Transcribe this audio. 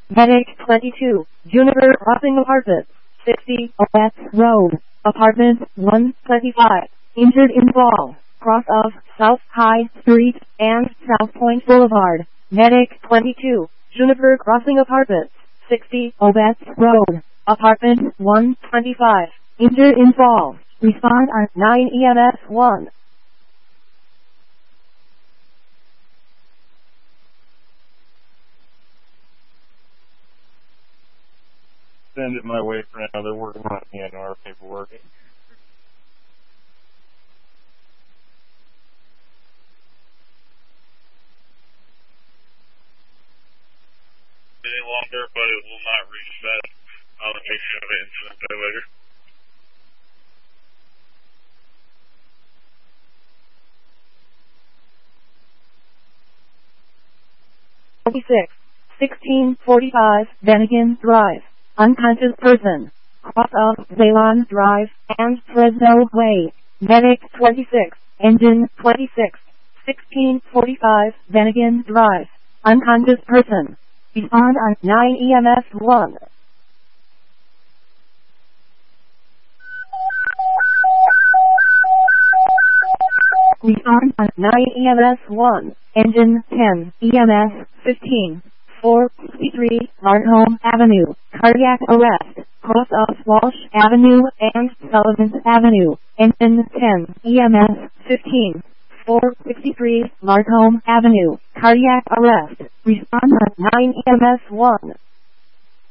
Medic 22, Juniper Crossing Apartments, 60 OS Road, Apartment 125, injured in fall, cross of South High Street and South Point Boulevard. Medic 22, Juniper Crossing Apartments, 60 OS Road, Apartment 125, injured in fall. Respond on 9 EMS 1. Send it my way for now. They're working on the NR paperwork. Any longer, but it will not reset on the patient of an incident day later. Twenty-six, 1645 Bennigan Drive. Unconscious person. Cross of Ceylon Drive and Fresno Way. Medic 26, Engine 26, 1645 Bennigan Drive. Unconscious person. Respond on 9 EMS 1. Respond on 9 EMS 1. Engine 10, EMS 15. 463 Larnholm Avenue, cardiac arrest, cross of Walsh Avenue and Sullivan Avenue, engine 10, EMS 15, 463 Larnholm Avenue, cardiac arrest, respond on 9 EMS 1.